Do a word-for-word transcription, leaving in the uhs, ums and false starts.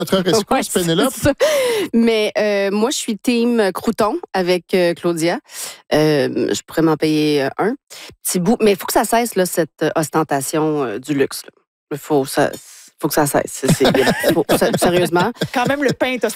Notre rescousse, Ouais, Pénélope. c'est ça. Mais euh, moi, je suis team crouton avec euh, Claudia. Euh, je pourrais m'en payer un petit bout. Mais il faut que ça cesse, là, cette ostentation euh, du luxe. Il faut, ça, faut que ça cesse. C'est, c'est, faut, ça, sérieusement. Quand même, le pain est